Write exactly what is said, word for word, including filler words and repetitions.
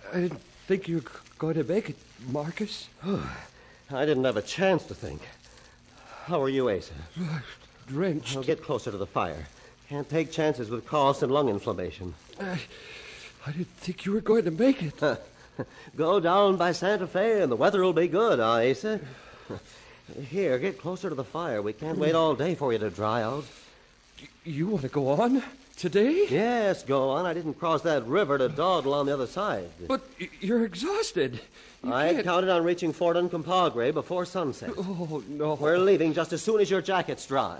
I didn't think you were going to make it, Marcus. I didn't have a chance to think. How are you, Asa? Drenched. I'll get closer to the fire. Can't take chances with coughs and lung inflammation. I, I didn't think you were going to make it. Go down by Santa Fe and the weather will be good, huh, Asa? Here, get closer to the fire. We can't wait all day for you to dry out. You want to go on today? Yes, go on. I didn't cross that river to dawdle on the other side. But you're exhausted. You I can't... counted on reaching Fort Uncompahgre before sunset. Oh, no. We're leaving just as soon as your jacket's dry.